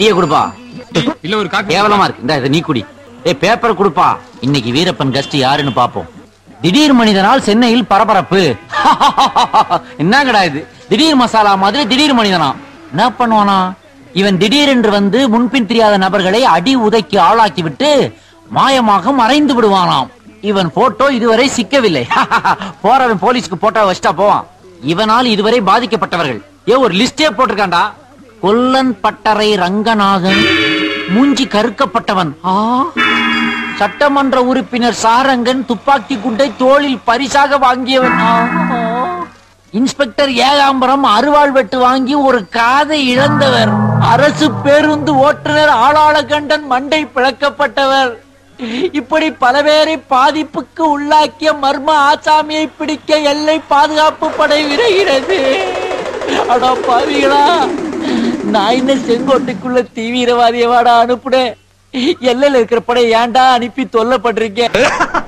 டீயை கொடுப்பா. இல்ல ஒரு காப்பி. கேவலமா இருக்கு. இந்த நீ குடி. பேப்பர் கொடுப்பா. இன்னைக்கு வீரப்பன் கஸ்ட் யாருன்னு பாப்போம். திடீர் மனிதனால் சென்னையில் பரபரப்பு. என்னங்கடா இது? திடீர் மசாலா மாதிரி திடீர் மனிதனா? என்ன பண்ணுவானா இவன்? திடீரென்று வந்து முன்பின் தெரியாத நபர்களை அடி உதைக்கு ஆளாக்கி விட்டு மாயமாக மறைந்து விடுவானாம். இவன் போட்டோ இதுவரை சிக்கவில்லை. போறவன் போலீஸ்க்கு போட்டோ வச்சுட்டா போவான். இவனால் இதுவரை பாதிக்கப்பட்டவர்கள் ஒரு லிஸ்டே போட்டிருக்காண்டா. கொல்லன் பட்டறை ரங்கநாதன், மூஞ்சி கருக்கப்பட்டவன். சட்டமன்ற உறுப்பினர் சாரங்கன், துப்பாக்கி குண்டை தோளில் பரிசாக வாங்கியவன். இன்ஸ்பெக்டர் ஏகாம்பரம், அருவாள் வெட்டு வாங்கி ஒரு காதை இழந்தவர். அரசு பேருந்து ஓட்டுநர் ஆளாளகண்டன், மண்டை பிளக்கப்பட்டவர். இப்படி பல பேரை பாதிப்புக்கு உள்ளாக்கிய மர்ம ஆசாமியை பிடிக்க எல்லை பாதுகாப்பு படை விரைகிறது. அடா பாவிகளா, நான் என்ன செங்கோட்டைக்குள்ள தீவிரவாதியவாடா அனுப்புனேன்? எல்லையில இருக்கிற படை ஏன்டா அனுப்பி தொல்லப்பட்டிருக்கேன்?